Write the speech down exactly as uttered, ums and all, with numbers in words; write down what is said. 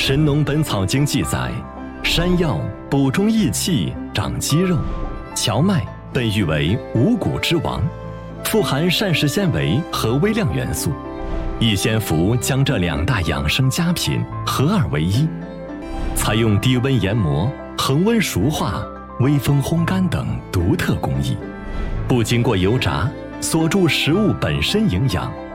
神农本草经》记载，山药补中益气，长肌肉；荞麦被誉为五谷之王，富含膳食纤维和微量元素。逸仙福将这两大养生佳品合二为一，采用低温研磨、恒温熟化、微风烘干等独特工艺，不经过油炸，锁住食物本身营养，